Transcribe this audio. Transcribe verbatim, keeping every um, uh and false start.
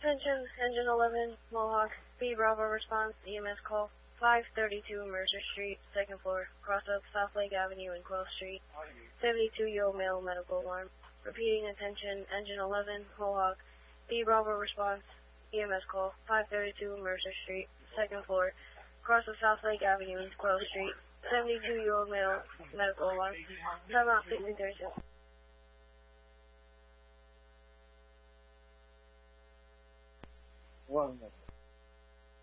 Attention, Engine eleven, Mohawk, B Bravo response, E M S call, five thirty-two Mercer Street, second floor, cross up South Lake Avenue and Quill Street, seventy-two-year-old male medical alarm. Repeating, attention, Engine eleven, Mohawk, B Bravo response, E M S call, five thirty-two Mercer Street, second floor, cross of South Lake Avenue and Quill Street, seventy-two-year-old male medical alarm. Time out, sixty thirty-two. One minute.